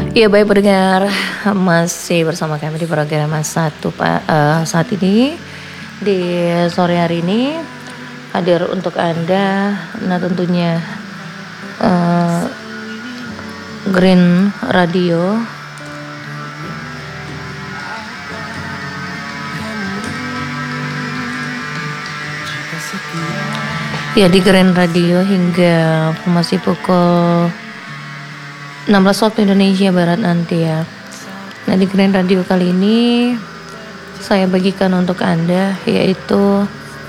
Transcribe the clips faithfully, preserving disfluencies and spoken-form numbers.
Iya baik pendengar, masih bersama kami di program Mas Satu Pak. Eh, saat ini di sore hari ini hadir untuk Anda. Nah tentunya eh, Green Radio. Ya di Green Radio hingga masih pukul enam belas waktu Indonesia Barat nanti ya. Nah di Green Radio kali ini saya bagikan untuk Anda yaitu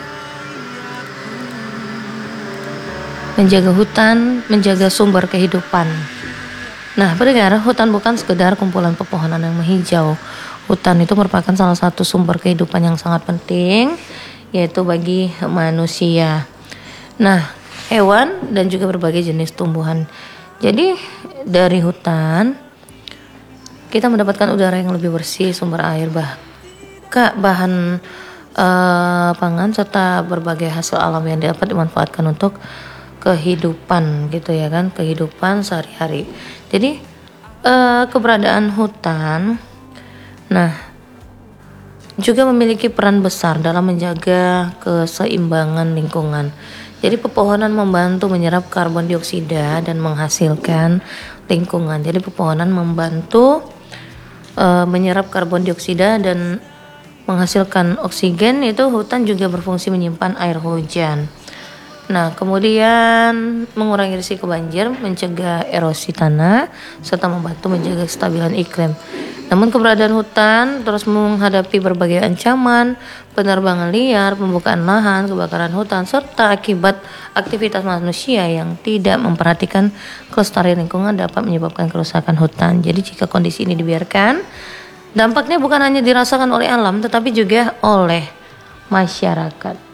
menjaga hutan, menjaga sumber kehidupan. Nah pendengar, hutan bukan sekedar kumpulan pepohonan yang menghijau. Hutan itu merupakan salah satu sumber kehidupan yang sangat penting, yaitu bagi manusia. Nah hewan dan juga berbagai jenis tumbuhan. Jadi dari hutan kita mendapatkan udara yang lebih bersih, sumber air, bah, bahan uh, pangan serta berbagai hasil alam yang dapat dimanfaatkan untuk kehidupan gitu ya kan, kehidupan sehari-hari. Jadi uh, keberadaan hutan, nah juga memiliki peran besar dalam menjaga keseimbangan lingkungan. Jadi pepohonan membantu menyerap karbon dioksida dan menghasilkan lingkungan. Jadi pepohonan membantu uh, menyerap karbon dioksida dan menghasilkan oksigen. Itu hutan juga berfungsi menyimpan air hujan. Nah kemudian mengurangi risiko banjir, mencegah erosi tanah, serta membantu menjaga kestabilan iklim. Namun keberadaan hutan terus menghadapi berbagai ancaman, penerbangan liar, pembukaan lahan, kebakaran hutan, serta akibat aktivitas manusia yang tidak memperhatikan kelestarian lingkungan dapat menyebabkan kerusakan hutan. Jadi jika kondisi ini dibiarkan, dampaknya bukan hanya dirasakan oleh alam tetapi juga oleh masyarakat.